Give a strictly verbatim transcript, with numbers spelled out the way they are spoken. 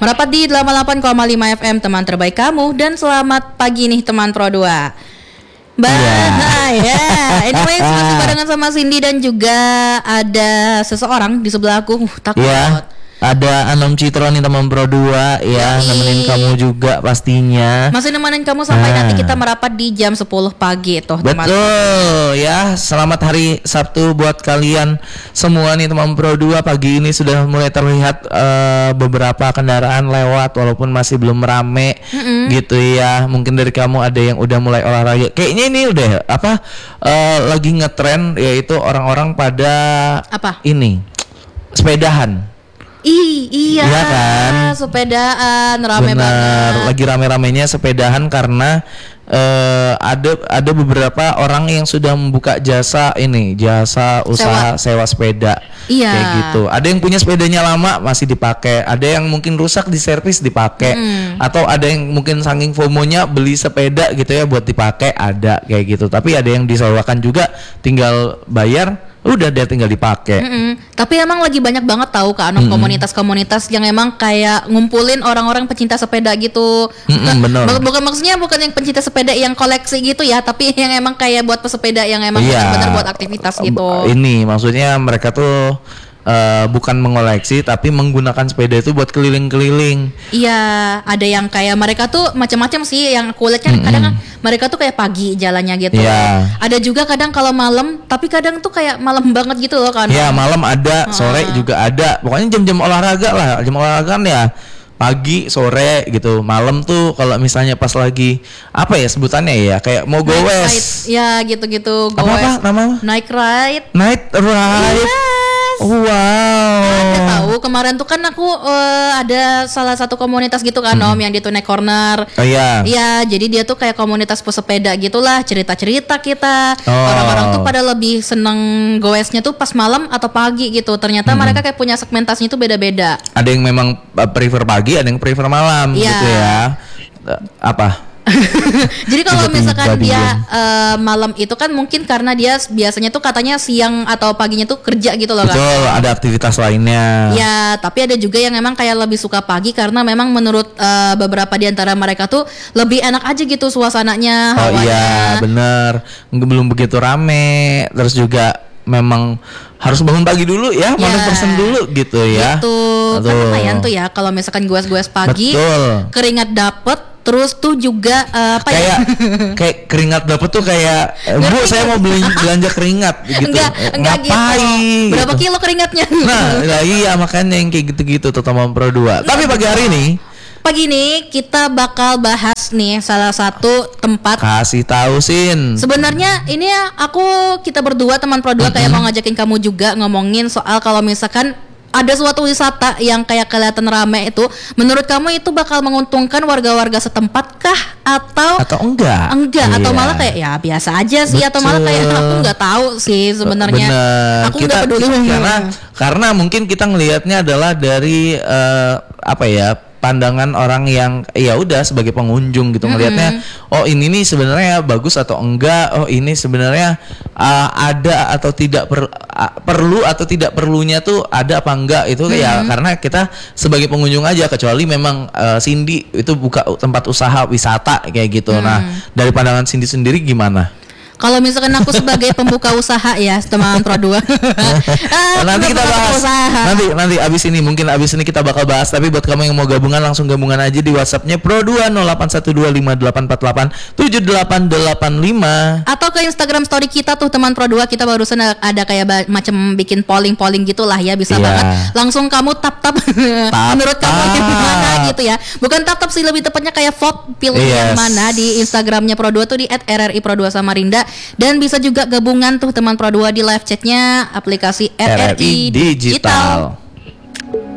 Merapat di delapan puluh delapan koma lima F M, teman terbaik kamu. Dan selamat pagi nih teman Pro dua. Bah, ya. Anyways, masih barengan sama Cindy dan juga ada seseorang di sebelahku. Uh, takut. Ya, ada Anom Citro nih teman Pro dua ya, Yoi. nemenin kamu juga pastinya. Masih nemenin kamu sampai Nah. nanti kita merapat di jam sepuluh pagi tuh teman. Betul ya, selamat hari Sabtu buat kalian semua nih teman Pro dua. Pagi ini sudah mulai terlihat uh, beberapa kendaraan lewat walaupun masih belum rame Mm-mm. gitu ya. Mungkin dari kamu ada yang udah mulai olahraga. Kayaknya ini udah apa uh, lagi ngetren, yaitu orang-orang pada Apa? ini sepedahan. Ih, iya, Iya kan? sepedaan rame Bener, banget. lagi rame-ramenya sepedahan karena eh, ada ada beberapa orang yang sudah membuka jasa ini, jasa usaha sewa, sepeda. Iya. Kayak gitu. Ada yang punya sepedanya lama masih dipakai, ada yang mungkin rusak di servis dipakai, Hmm. atau ada yang mungkin saking FOMO-nya beli sepeda gitu ya buat dipakai, ada kayak gitu. Tapi ada yang disewakan juga, tinggal bayar udah dia tinggal dipakai. Mm-mm. Tapi emang lagi banyak banget tahu Kak Anom, Mm-mm. komunitas-komunitas yang emang kayak ngumpulin orang-orang pecinta sepeda gitu. Mm-mm, Bukan, bener. bu- bukan maksudnya bukan yang pecinta sepeda yang koleksi gitu ya, tapi yang emang kayak buat pesepeda yang emang Iya. benar-benar buat aktivitas gitu. Ini maksudnya mereka tuh eh, bukan mengoleksi tapi menggunakan sepeda itu buat keliling-keliling. Iya, ada yang kayak mereka tuh macam-macam sih, yang kulitnya Mm-mm. kadang mereka tuh kayak pagi jalannya gitu. Iya. Ada juga kadang kalau malam, tapi kadang tuh kayak malam banget gitu loh kan. Ya malam ada, sore Ah. juga ada. Pokoknya jam-jam olahraga lah. Jam olahraga kan ya pagi, sore gitu. Malam tuh kalau misalnya pas lagi apa ya sebutannya ya, kayak mau Night goes. ride. Ya gitu-gitu. Apa apa goes. nama? Night ride. Night ride. Yes. Wow. Ada tahu kemarin tuh kan aku eh, ada salah satu komunitas gitu kan Om, yang di Tunek Corner. Oh iya. Iya, jadi dia tuh kayak komunitas pesepeda gitulah, cerita-cerita kita. Oh. Orang-orang tuh pada lebih seneng goesnya tuh pas malam atau pagi gitu. Ternyata mereka kayak punya segmentasinya tuh beda-beda. Ada yang memang uh, prefer pagi, ada yang prefer malam Iya. gitu ya. Uh, apa? Jadi kalau Tiba-tiba misalkan dia. dia eh, malam itu kan mungkin karena dia biasanya tuh katanya siang atau paginya tuh kerja gitu loh kan. Betul, ada aktivitas lainnya. Ya, tapi ada juga yang memang kayak lebih suka pagi karena memang menurut eh, beberapa di antara mereka tuh lebih enak aja gitu suasananya, Oh hawanya. iya, bener. Nggak- belum begitu rame. Terus juga memang harus bangun pagi dulu ya, Ya. persen dulu gitu ya. Gitu. Kan Aduh. lumayan tuh ya kalau misalkan goes-goes pagi, Betul. keringat dapet, terus tuh juga eh, apa Kayak ya? kayak keringat dapet tuh kayak eh, Bu, Ngerti saya nggak? mau beli belanja keringat gitu. enggak, Eh, enggak Ngapain? gitu. Berapa gitu. kilo keringatnya? Nah, lah iya makanya yang kayak gitu-gitu tuh teman Pro dua. Tapi pagi hari ini Pagi ini kita bakal bahas nih salah satu tempat. kasih tahu Sin. Sebenarnya ini ya aku kita berdua teman Pro dua kayak mau ngajakin kamu juga ngomongin soal kalau misalkan ada suatu wisata yang kayak kelihatan rame itu, menurut kamu itu bakal menguntungkan warga-warga setempat kah atau Atau enggak? enggak atau Iya. malah kayak ya biasa aja sih, atau malah kayak Betul. aku nggak tahu sih sebenarnya. Bener. Aku kita nggak peduli. karena karena mungkin kita ngelihatnya adalah dari eh, apa ya, pandangan orang yang ya udah sebagai pengunjung gitu, ngelihatnya oh ini nih sebenarnya bagus atau enggak, oh ini sebenarnya uh, ada atau tidak per, uh, perlu atau tidak perlunya tuh ada apa enggak itu ya karena kita sebagai pengunjung aja, kecuali memang uh, Cindy itu buka tempat usaha wisata kayak gitu. Nah dari pandangan Cindy sendiri gimana? Kalau misalkan aku sebagai pembuka usaha ya teman Pro dua. Ah, nanti kita pembuka bahas usaha. nanti nanti abis ini mungkin abis ini kita bakal bahas, tapi buat kamu yang mau gabungan langsung gabungan aja di WhatsAppnya Pro dua nol delapan satu dua lima delapan empat delapan tujuh delapan delapan lima. Atau ke Instagram story kita tuh teman Pro dua, kita barusan ada, ada kayak ba- macam bikin polling-polling gitulah ya, bisa Iya. banget langsung kamu tap-tap menurut kamu yang mana gitu ya. Bukan tap-tap sih, lebih tepatnya kayak vote, pilih yang Yes. mana di Instagramnya Pro dua tuh di et r r i pro dua Samarinda, dan bisa juga gabungan tuh teman Pro dua di live chatnya aplikasi R R I R R I Digital. Digital.